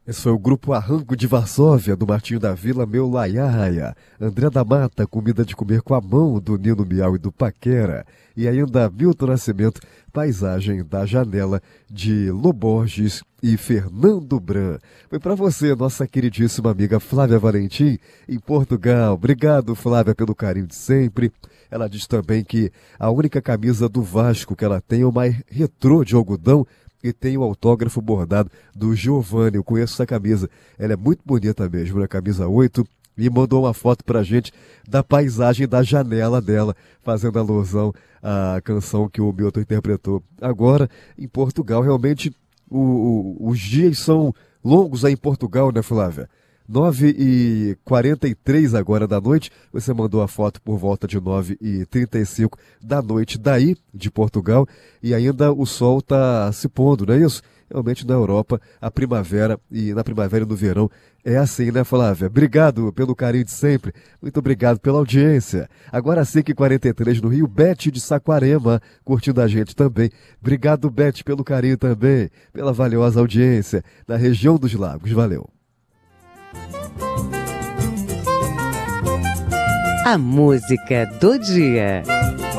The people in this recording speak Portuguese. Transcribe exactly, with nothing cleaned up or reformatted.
Esse foi o grupo Arranco de Varsóvia, do Martinho da Vila, Meu Laiaia. André da Mata, Comida de Comer com a Mão, do Nino Miau e do Paquera. E ainda Milton Nascimento, Paisagem da Janela, de Loborges e Fernando Bran. Foi para você, nossa queridíssima amiga Flávia Valentim, em Portugal. Obrigado, Flávia, pelo carinho de sempre. Ela diz também que a única camisa do Vasco que ela tem é uma retrô de algodão, e tem o autógrafo bordado do Giovanni. Eu conheço essa camisa. Ela é muito bonita mesmo, né? Camisa oito. E mandou uma foto pra gente da paisagem da janela dela, fazendo alusão à canção que o Milton interpretou. Agora, em Portugal, realmente, o, o, os dias são longos aí em Portugal, né, Flávia? nove e quarenta e três agora da noite, você mandou a foto por volta de nove e trinta e cinco da noite daí, de Portugal, e ainda o sol está se pondo, não é isso? Realmente na Europa, a primavera, e na primavera e no verão, é assim, né, Flávia? Obrigado pelo carinho de sempre, muito obrigado pela audiência. Agora cinco e quarenta e três no Rio, Bete de Saquarema, curtindo a gente também. Obrigado, Bete, pelo carinho também, pela valiosa audiência, na região dos Lagos. Valeu. A música do dia.